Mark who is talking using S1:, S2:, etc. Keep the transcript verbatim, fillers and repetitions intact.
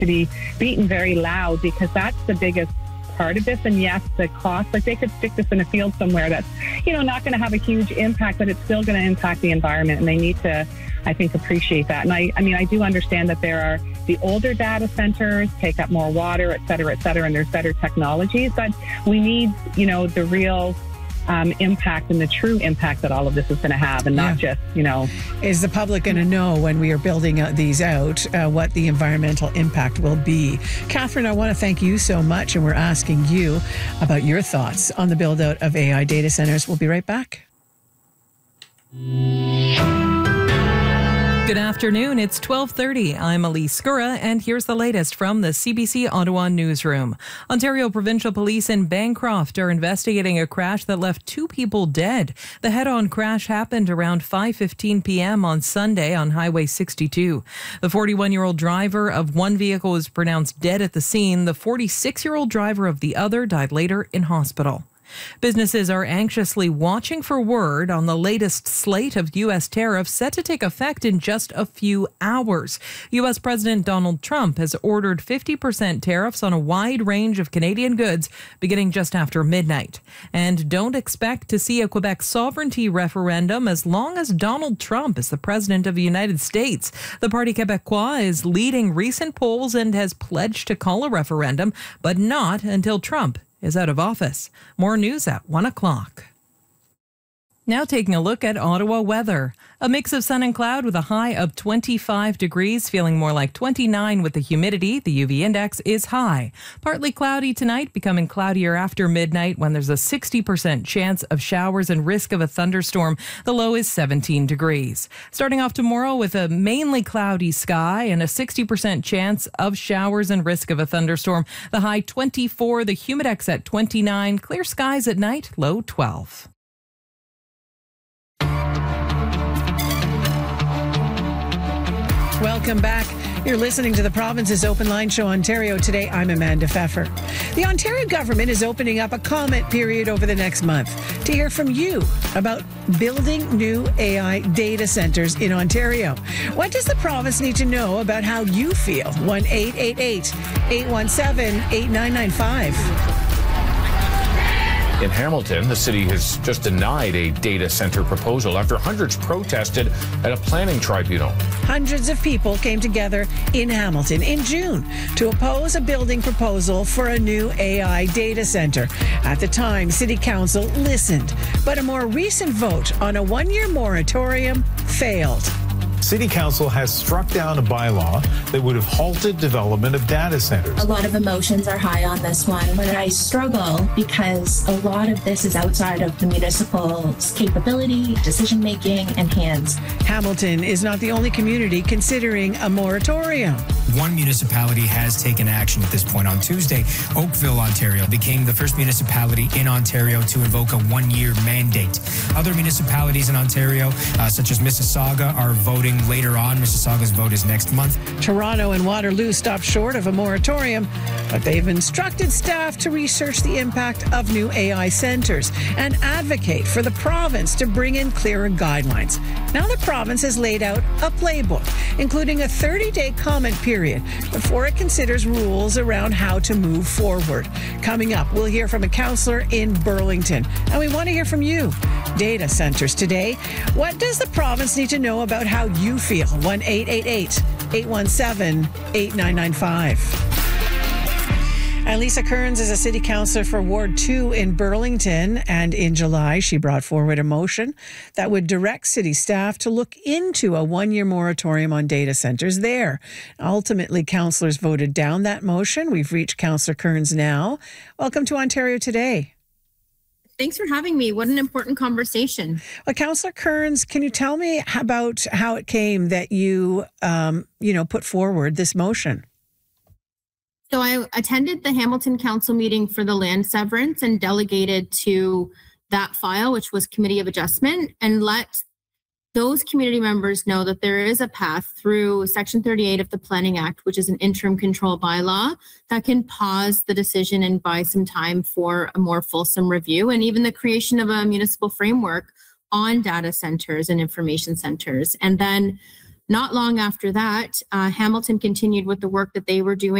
S1: to be beaten very loud, because that's the biggest part of this. And yes, the cost, like they could stick this in a field somewhere that's, you know, not going to have a huge impact, but it's still going to impact the environment. And they need to, I think, appreciate that. And I, I mean, I do understand that there are the older data centers take up more water, et cetera, et cetera, and there's better technologies, but we need, you know, the real Um, impact and the true impact that all of this is going to have, and not
S2: yeah.
S1: just, you know.
S2: Is the public going to know when we are building uh, these out uh, what the environmental impact will be? Catherine, I want to thank you so much, and we're asking you about your thoughts on the build out of A I data centers. We'll be right back.
S3: Good afternoon. It's twelve thirty. I'm Elise Skura, and here's the latest from the C B C Ottawa newsroom. Ontario Provincial Police in Bancroft are investigating a crash that left two people dead. The head-on crash happened around five fifteen p.m. on Sunday on Highway sixty-two. The forty-one-year-old driver of one vehicle was pronounced dead at the scene. The forty-six-year-old driver of the other died later in hospital. Businesses are anxiously watching for word on the latest slate of U S tariffs set to take effect in just a few hours. U S President Donald Trump has ordered fifty percent tariffs on a wide range of Canadian goods beginning just after midnight. And don't expect to see a Quebec sovereignty referendum as long as Donald Trump is the president of the United States. The Parti Québécois is leading recent polls and has pledged to call a referendum, but not until Trump is out of office. More news at one o'clock. Now taking a look at Ottawa weather. A mix of sun and cloud with a high of twenty-five degrees, feeling more like twenty-nine with the humidity. The U V index is high. Partly cloudy tonight, becoming cloudier after midnight when there's a sixty percent chance of showers and risk of a thunderstorm. The low is seventeen degrees. Starting off tomorrow with a mainly cloudy sky and a sixty percent chance of showers and risk of a thunderstorm. The high twenty-four, the humidex at twenty-nine, clear skies at night, low twelve.
S2: Welcome back. You're listening to the Province's Open Line Show Ontario. Today, I'm Amanda Pfeffer. The Ontario government is opening up a comment period over the next month to hear from you about building new A I data centers in Ontario. What does the province need to know about how you feel? one eight eight eight, eight one seven, eight nine nine five.
S4: In Hamilton, the city has just denied a data center proposal after hundreds protested at a planning tribunal.
S2: Hundreds of people came together in Hamilton in June to oppose a building proposal for a new A I data center. At the time, City Council listened, but a more recent vote on a one-year moratorium failed.
S5: City Council has struck down a bylaw that would have halted development of data centers.
S6: A lot of emotions are high on this one, but I struggle because a lot of this is outside of the municipal's capability, decision-making, and hands.
S2: Hamilton is not the only community considering a moratorium.
S7: One municipality has taken action at this point. On Tuesday, Oakville, Ontario, became the first municipality in Ontario to invoke a one-year mandate. Other municipalities in Ontario, uh, such as Mississauga, are voting later on. Mississauga's vote is next month.
S2: Toronto and Waterloo stopped short of a moratorium, but they've instructed staff to research the impact of new A I centers and advocate for the province to bring in clearer guidelines. Now the province has laid out a playbook, including a thirty-day comment period before it considers rules around how to move forward. Coming up, we'll hear from a councillor in Burlington, and we want to hear from you. Data centers today. What does the province need to know about how you feel? one eight eight eight, eight one seven, eight nine nine five. And Lisa Kearns is a city councillor for Ward two in Burlington. And in July, she brought forward a motion that would direct city staff to look into a one-year moratorium on data centers there. Ultimately, councillors voted down that motion. We've reached Councillor Kearns now. Welcome to Ontario Today.
S8: Thanks for having me. What an important conversation.
S2: Well, Councillor Kearns, can you tell me about how it came that you, um, you know, put forward this motion?
S8: So I attended the Hamilton Council meeting for the land severance and delegated to that file, which was Committee of Adjustment, and let those community members know that there is a path through Section thirty-eight of the Planning Act, which is an interim control bylaw that can pause the decision and buy some time for a more fulsome review, and even the creation of a municipal framework on data centers and information centers. And then Not long after that, uh, Hamilton continued with the work that they were doing